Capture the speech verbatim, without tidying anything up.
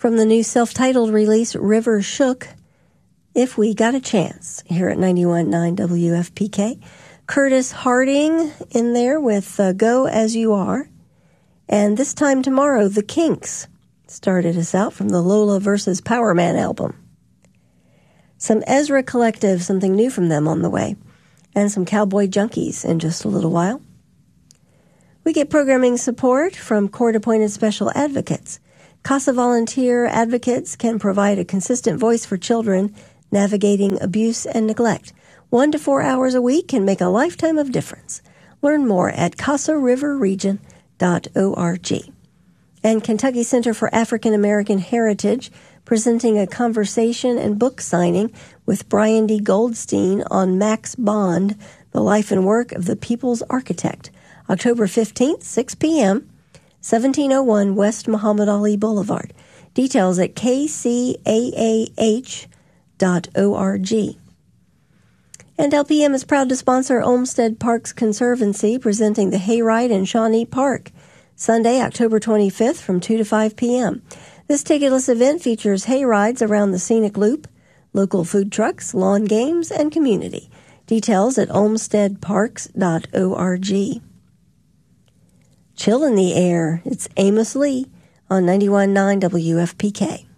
From the new self-titled release, River Shook, If We Got a Chance, here at ninety-one point nine W F P K. Curtis Harding in there with uh, Go As You Are. And This Time Tomorrow, The Kinks started us out from the Lola versus Power Man album. Some Ezra Collective, something new from them on the way. And some Cowboy Junkies in just a little while. We get programming support from court-appointed special advocates. CASA volunteer advocates can provide a consistent voice for children navigating abuse and neglect. One to four hours a week can make a lifetime of difference. Learn more at casa river region dot org. And Kentucky Center for African American Heritage presenting a conversation and book signing with Brian D. Goldstein on Max Bond, The Life and Work of the People's Architect. October fifteenth, six p.m., seventeen oh one West Muhammad Ali Boulevard. Details at k c a a h dot org. And L P M is proud to sponsor Olmsted Parks Conservancy, presenting the Hayride in Shawnee Park, Sunday, October twenty-fifth from two to five p.m. This ticketless event features hayrides around the scenic loop, local food trucks, lawn games, and community. Details at olmsted parks dot org. Chill in the air. It's Amos Lee on ninety-one point nine W F P K.